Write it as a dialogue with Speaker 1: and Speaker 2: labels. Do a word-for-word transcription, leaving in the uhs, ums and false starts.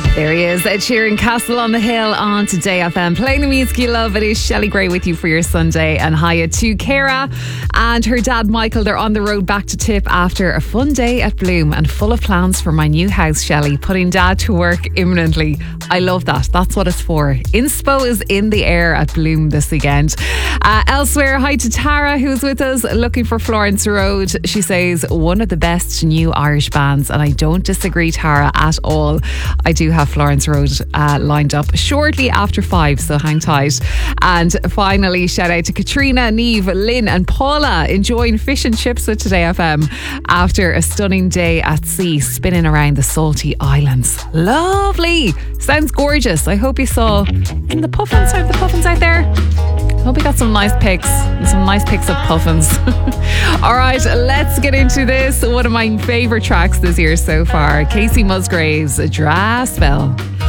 Speaker 1: There he is, Ed Sheeran, Castle on the Hill on Today F M. Playing the music you love. It is Shelley Gray with you for your Sunday. And hiya to Kara and her dad Michael. They're on the road back to Tip after a fun day at Bloom and full of plans for my new house, Shelley. Putting dad to work imminently. I love that. That's what it's for. Inspo is in the air at Bloom this weekend. Uh, elsewhere, hi to Tara, who's with us looking for Florence Road. She says, one of the best new Irish bands. And I don't disagree, Tara, at all. I do have Florence Road uh, lined up shortly after five, so hang tight. And finally, shout out to Katrina, Neve, Lynn and Paula enjoying fish and chips with Today F M after a stunning day at sea spinning around the salty islands. Lovely! Sounds gorgeous. I hope you saw in the puffins. Are the puffins out there? Hope we got some nice pics, some nice pics of puffins. All right, let's get into this. One of my favourite tracks this year so far, Casey Musgraves, Dra Spell.